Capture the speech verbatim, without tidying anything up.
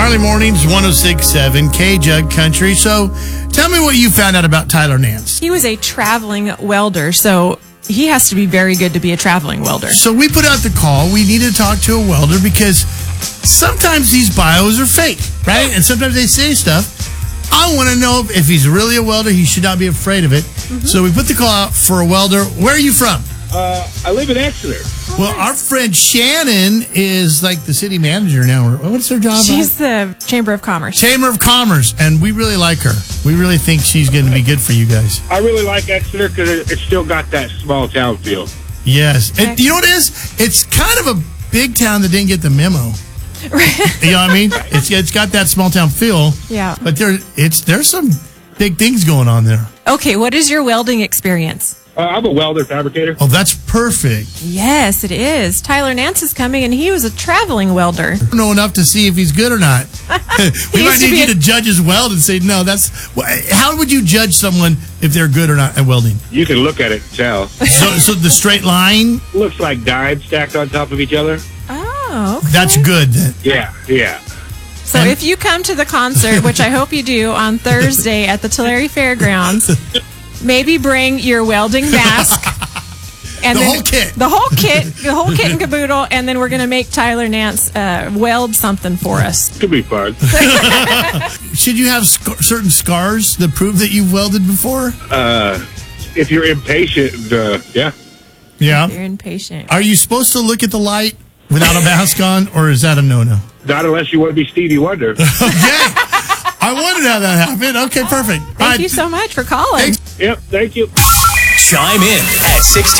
Early mornings, one oh six point seven K-Jug Country. So tell me what you found out about Tyler Nance. He was a traveling welder, so he has to be very good to be a traveling welder. So we put out the call. We need to talk to a welder because sometimes these bios are fake, right? And sometimes they say stuff. I want to know if he's really a welder. He should not be afraid of it. Mm-hmm. So we put the call out for a welder. Where are you from? Uh, I live in Exeter. Oh, well, nice. Our friend Shannon is like the city manager now. What's her job? She's the Chamber of Commerce. Chamber of Commerce, and we really like her. We really think she's going to be good for you guys. I really like Exeter because it, it's still got that small town feel. Yes. It, you know what it is? It's kind of a big town that didn't get the memo. You know what I mean? It's it's got that small town feel. Yeah. But there, it's there's some big things going on there. Okay, what is your welding experience? Uh, I'm a welder fabricator. Oh, that's perfect. Yes, it is. Tyler Nance is coming, and he was a traveling welder. I don't know enough to see if he's good or not. We might need you a- to judge his weld and say, no, that's... How would you judge someone if they're good or not at welding? You can look at it and tell. So, so the straight line? Looks like dimes stacked on top of each other. Oh, okay. That's good then. Yeah, yeah. So and- if you come to the concert, which I hope you do, on Thursday at the Tulare Fairgrounds... Maybe bring your welding mask. And the then whole kit. The whole kit. The whole kit and caboodle. And then we're going to make Tyler Nance uh, weld something for us. Could be fun. Should you have sc- certain scars that prove that you've welded before? Uh, if you're impatient, uh, yeah. Yeah. If you're impatient. Are you supposed to look at the light without a mask on, or is that a no-no? Not unless you want to be Stevie Wonder. Okay. I wondered how that happened. Okay, perfect. Thank right. you so much for calling. Thanks. Yep, thank you. Chime in at six